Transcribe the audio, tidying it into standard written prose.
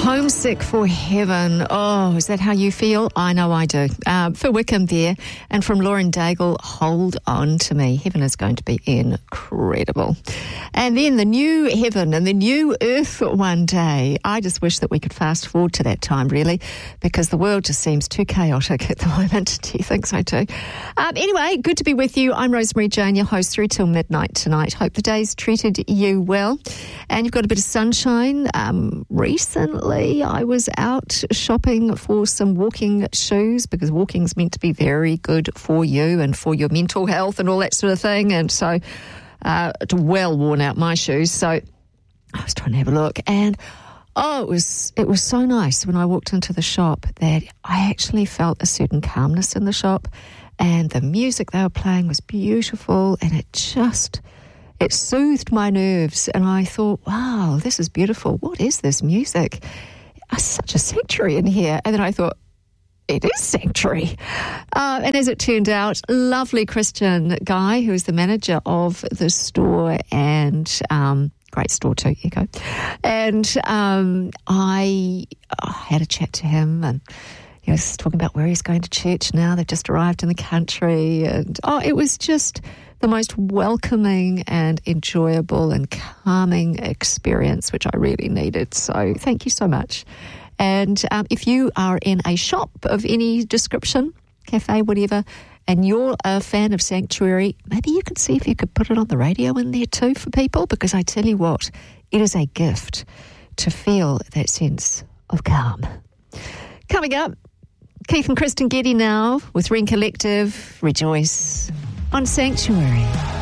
Homesick for heaven. Oh, is that how you feel? I know I do. Phil Wickham there. And from Lauren Daigle, Hold On To Me. Heaven is going to be incredible. And then the new heaven and the new earth one day. I just wish that we could fast forward to that time, really, because the world just seems too chaotic at the moment. Do you think so too? Anyway, good to be with you. I'm Rosemary Jane, your host through till midnight tonight. Hope the day's treated you well. And you've got a bit of sunshine. Recently, I was out shopping for some walking shoes because walking's meant to be very good for you and for your mental health and all that sort of thing. And so it's well worn out my shoes. So I was trying to have a look, and it was so nice when I walked into the shop that I actually felt a certain calmness in the shop, and the music they were playing was beautiful, and it soothed my nerves, and I thought, wow, this is beautiful. What is this music? Such a sanctuary in here. And then I thought, it is sanctuary. And as it turned out, lovely Christian guy who is the manager of the store, and great store too, Echo. And I had a chat to him, and he was talking about where he's going to church now. They've just arrived in the country, and it was just the most welcoming and enjoyable and calming experience, which I really needed. So thank you so much. And if you are in a shop of any description, cafe, whatever, and you're a fan of Sanctuary, maybe you could see if you could put it on the radio in there too for people, because I tell you what, it is a gift to feel that sense of calm. Coming up, Keith and Kristen Getty now with Ring Collective, Rejoice on Sanctuary.